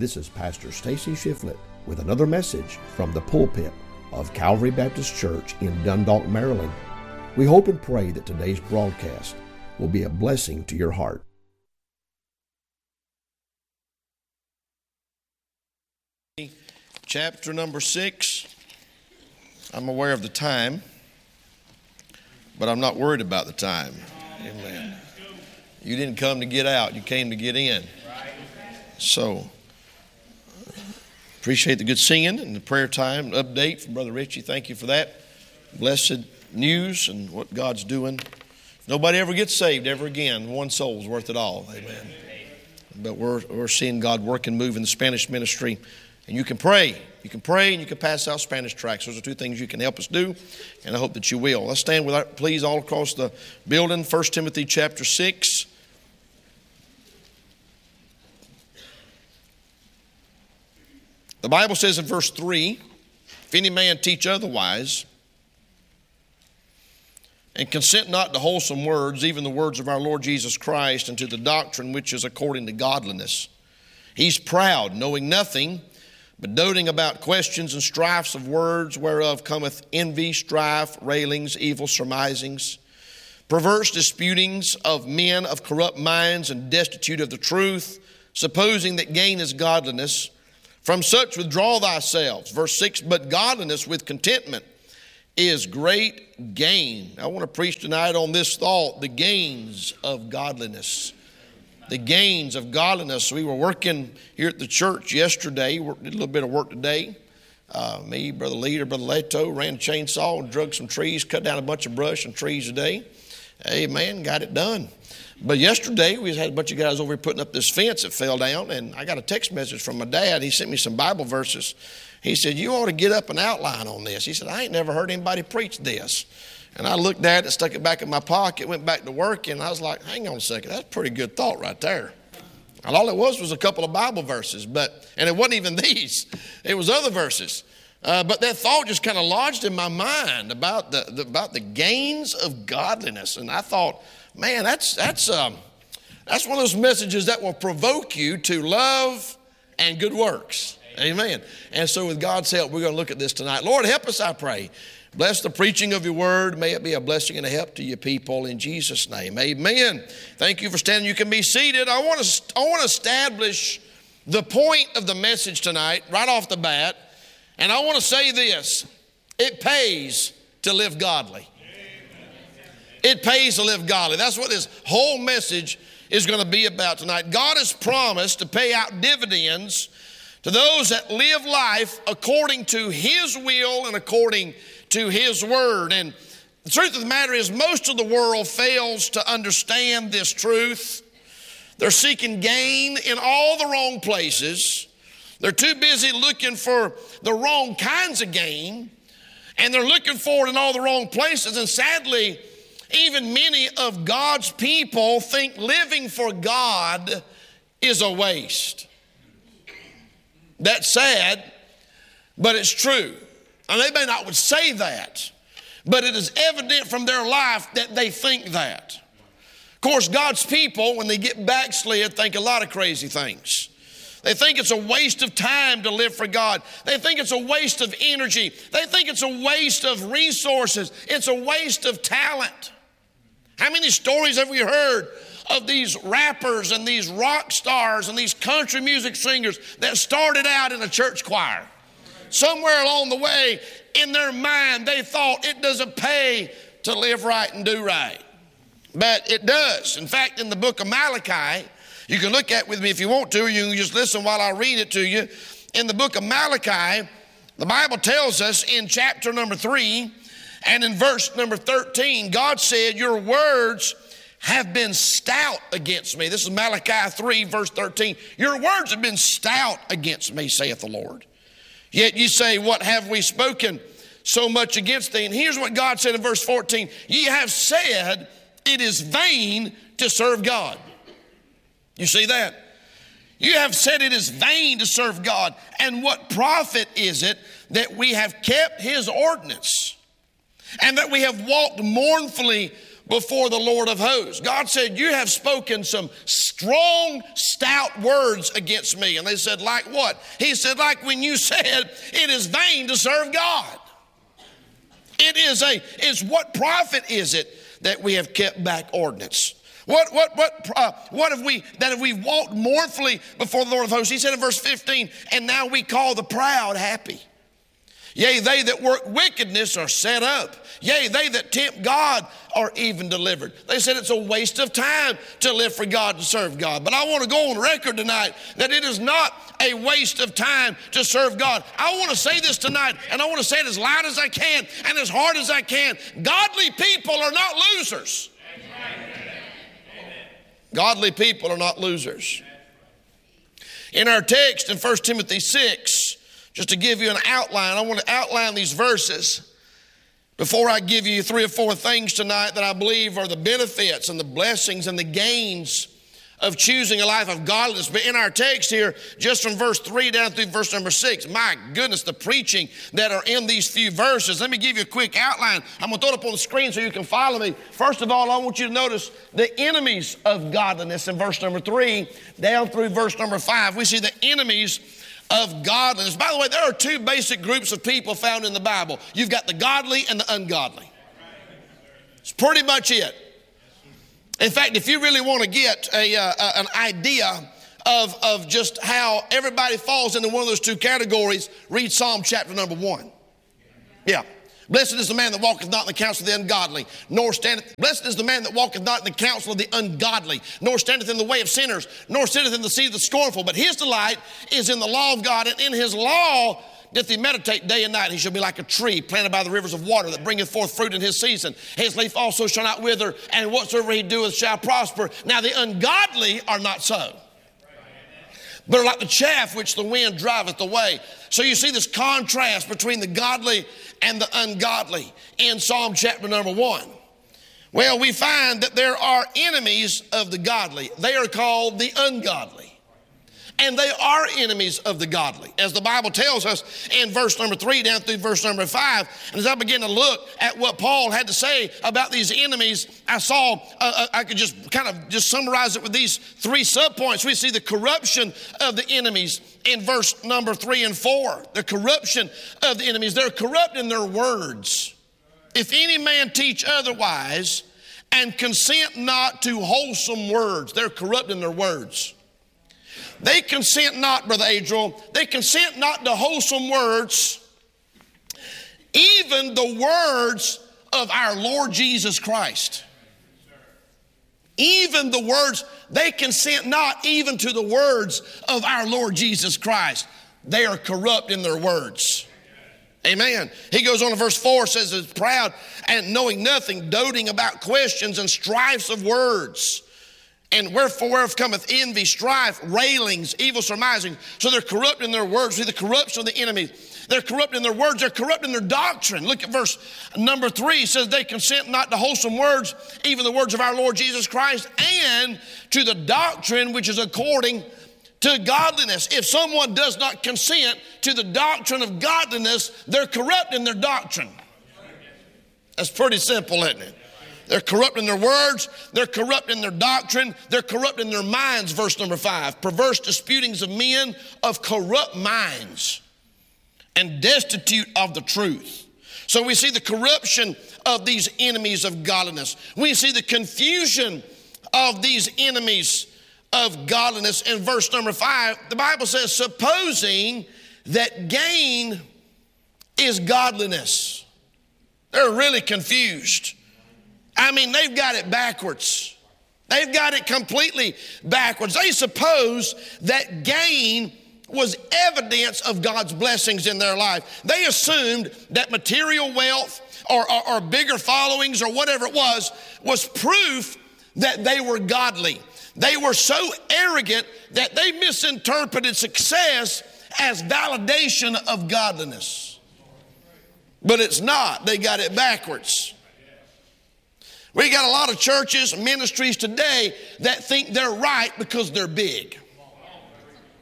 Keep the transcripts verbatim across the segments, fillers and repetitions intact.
This is Pastor Stacy Shiflett with another message from the pulpit of Calvary Baptist Church in Dundalk, Maryland. We hope and pray that today's broadcast will be a blessing to your heart. Chapter number six. I'm aware of the time, but I'm not worried about the time. Amen. You didn't come to get out, you came to get in. So, appreciate the good singing and the prayer time update from Brother Richie. Thank you for that. Blessed news and what God's doing. If nobody ever gets saved ever again, one soul's worth it all. Amen. But we're, we're seeing God work and move in the Spanish ministry. And you can pray. You can pray and you can pass out Spanish tracts. Those are two things you can help us do, and I hope that you will. Let's stand with our, please, all across the building. First Timothy chapter six. The Bible says in verse three, if any man teach otherwise, and consent not to wholesome words, even the words of our Lord Jesus Christ, and to the doctrine which is according to godliness, he's proud, knowing nothing, but doting about questions and strifes of words, whereof cometh envy, strife, railings, evil surmisings, perverse disputings of men of corrupt minds and destitute of the truth, supposing that gain is godliness. From such withdraw thyselves. Verse six, but godliness with contentment is great gain. I want to preach tonight on this thought, the gains of godliness. The gains of godliness. We were working here at the church yesterday. We did a little bit of work today. Uh, me, Brother Leader, Brother Leto, ran a chainsaw and drug some trees, cut down a bunch of brush and trees today. Amen, got it done. But yesterday, we had a bunch of guys over here putting up this fence that fell down, and I got a text message from my dad. He sent me some Bible verses. He said, you ought to get up and outline on this. He said, I ain't never heard anybody preach this. And I looked at it, stuck it back in my pocket, went back to work, and I was like, hang on a second, that's a pretty good thought right there. And all it was was a couple of Bible verses, but and it wasn't even these. It was other verses. Uh, but that thought just kind of lodged in my mind about the, the about the gains of godliness. And I thought, man, that's that's um, that's one of those messages that will provoke you to love and good works. Amen. And so with God's help, we're going to look at this tonight. Lord, help us, I pray. Bless the preaching of your word. May it be a blessing and a help to your people in Jesus' name. Amen. Thank you for standing. You can be seated. I want to, I want to establish the point of the message tonight right off the bat. And I want to say this. It pays to live godly. It pays to live godly. That's what this whole message is going to be about tonight. God has promised to pay out dividends to those that live life according to His will and according to His word. And the truth of the matter is, most of the world fails to understand this truth. They're seeking gain in all the wrong places. They're too busy looking for the wrong kinds of gain, and they're looking for it in all the wrong places. And sadly, even many of God's people think living for God is a waste. That's sad, but it's true. And they may not would say that, but it is evident from their life that they think that. Of course, God's people, when they get backslid, think a lot of crazy things. They think it's a waste of time to live for God. They think it's a waste of energy. They think it's a waste of resources. It's a waste of talent. How many stories have we heard of these rappers and these rock stars and these country music singers that started out in a church choir? Somewhere along the way, in their mind, they thought it doesn't pay to live right and do right. But it does. In fact, in the book of Malachi, you can look at it with me if you want to, or you can just listen while I read it to you. In the book of Malachi, the Bible tells us in chapter number three and in verse number thirteen, God said, your words have been stout against me. This is Malachi three, verse thirteen. Your words have been stout against me, saith the Lord. Yet you say, what have we spoken so much against thee? And here's what God said in verse fourteen. Ye have said it is vain to serve God. You see that? You have said it is vain to serve God. And what profit is it that we have kept His ordinance, and that we have walked mournfully before the Lord of hosts. God said, you have spoken some strong, stout words against me. And they said, like what? He said, like when you said, it is vain to serve God. It is a, is what profit is it that we have kept back ordinance? What, what, what, uh, what have we, that have we walked mournfully before the Lord of hosts? He said in verse fifteen, and now we call the proud happy. Yea, they that work wickedness are set up. Yea, they that tempt God are even delivered. They said it's a waste of time to live for God and serve God. But I want to go on record tonight that it is not a waste of time to serve God. I want to say this tonight, and I want to say it as loud as I can and as hard as I can. Godly people are not losers. Godly people are not losers. In our text in First Timothy six, just to give you an outline, I want to outline these verses before I give you three or four things tonight that I believe are the benefits and the blessings and the gains of choosing a life of godliness. But in our text here, just from verse three down through verse number six, my goodness, the preaching that are in these few verses. Let me give you a quick outline. I'm going to throw it up on the screen so you can follow me. First of all, I want you to notice the enemies of godliness in verse number three down through verse number five. We see the enemies of godliness. By the way, there are two basic groups of people found in the Bible. You've got the godly and the ungodly. It's pretty much it. In fact, if you really want to get a, uh, an idea of, of just how everybody falls into one of those two categories, read Psalm chapter number one. Yeah. Blessed is the man that walketh not in the counsel of the ungodly, nor standeth. Blessed is the man that walketh not in the counsel of the ungodly, nor standeth in the way of sinners, nor sitteth in the seat of the scornful. But his delight is in the law of God, and in his law doth he meditate day and night. He shall be like a tree planted by the rivers of water that bringeth forth fruit in his season. His leaf also shall not wither, and whatsoever he doeth shall prosper. Now the ungodly are not so, but are like the chaff which the wind driveth away. So you see this contrast between the godly and the ungodly in Psalm chapter number one. Well, we find that there are enemies of the godly. They are called the ungodly. And they are enemies of the godly, as the Bible tells us in verse number three down through verse number five. And as I begin to look at what Paul had to say about these enemies, I saw, uh, I could just kind of just summarize it with these three subpoints. We see the corruption of the enemies in verse number three and four. The corruption of the enemies. They're corrupt in their words. If any man teach otherwise and consent not to wholesome words, they're corrupt in their words. They consent not, Brother Adriel, they consent not to wholesome words, even the words of our Lord Jesus Christ. Even the words, they consent not even to the words of our Lord Jesus Christ. They are corrupt in their words. Amen. He goes on to verse four, says, is proud and knowing nothing, doting about questions and strifes of words. And wherefore whereof cometh envy, strife, railings, evil surmising. So they're corrupt in their words. See the corruption of the enemy. They're corrupt in their words. They're corrupt in their doctrine. Look at verse number three. It says they consent not to wholesome words, even the words of our Lord Jesus Christ, and to the doctrine which is according to godliness. If someone does not consent to the doctrine of godliness, they're corrupt in their doctrine. That's pretty simple, isn't it? They're corrupt in their words. They're corrupt in their doctrine. They're corrupt in their minds, verse number five. Perverse disputings of men of corrupt minds and destitute of the truth. So we see the corruption of these enemies of godliness. We see the confusion of these enemies of godliness in verse number five. The Bible says, supposing that gain is godliness. They're really confused. I mean, they've got it backwards. They've got it completely backwards. They suppose that gain was evidence of God's blessings in their life. They assumed that material wealth or, or, or bigger followings or whatever it was, was proof that they were godly. They were so arrogant that they misinterpreted success as validation of godliness. But it's not. They got it backwards. We got a lot of churches, ministries today that think they're right because they're big.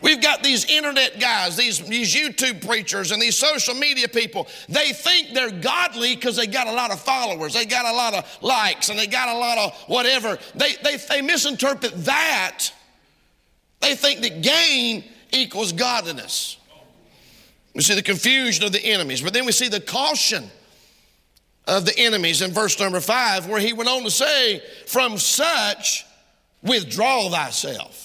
We've got these internet guys, these, these YouTube preachers and these social media people. They think they're godly because they got a lot of followers. They got a lot of likes and they got a lot of whatever. They, they, they misinterpret that. They think that gain equals godliness. We see the confusion of the enemies, but then we see the caution of the enemies in verse number five, where he went on to say, from such withdraw thyself.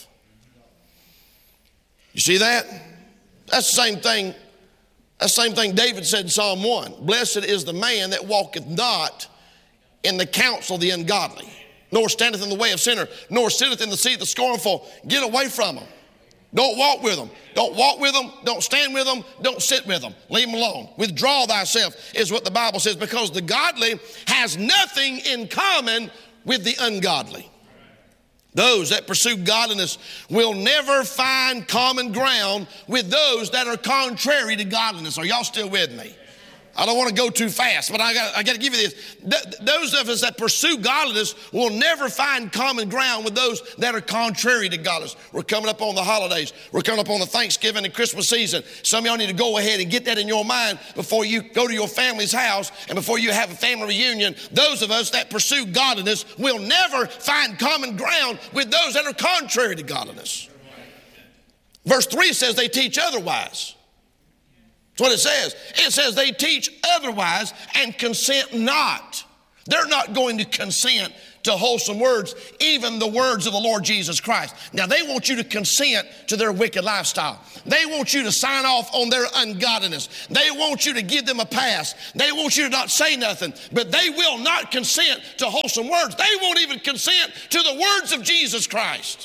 You see that? That's the same thing. That's the same thing David said in Psalm one. Blessed is the man that walketh not in the counsel of the ungodly, nor standeth in the way of sinner, nor sitteth in the seat of the scornful. Get away from them. Don't walk with them. Don't walk with them. Don't stand with them. Don't sit with them. Leave them alone. Withdraw thyself is what the Bible says, because the godly has nothing in common with the ungodly. Those that pursue godliness will never find common ground with those that are contrary to godliness. Are y'all still with me? I don't want to go too fast, but I got I got to give you this. Th- those of us that pursue godliness will never find common ground with those that are contrary to godliness. We're coming up on the holidays. We're coming up on the Thanksgiving and Christmas season. Some of y'all need to go ahead and get that in your mind before you go to your family's house and before you have a family reunion. Those of us that pursue godliness will never find common ground with those that are contrary to godliness. Verse three says they teach otherwise. That's what it says. It says they teach otherwise and consent not. They're not going to consent to wholesome words, even the words of the Lord Jesus Christ. Now, they want you to consent to their wicked lifestyle. They want you to sign off on their ungodliness. They want you to give them a pass. They want you to not say nothing, but they will not consent to wholesome words. They won't even consent to the words of Jesus Christ.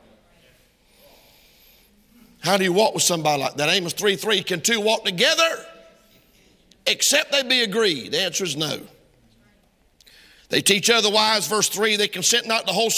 How do you walk with somebody like that? Amos three three, can two walk together except they be agreed? The answer is no. They teach otherwise, verse three, they consent not to wholesome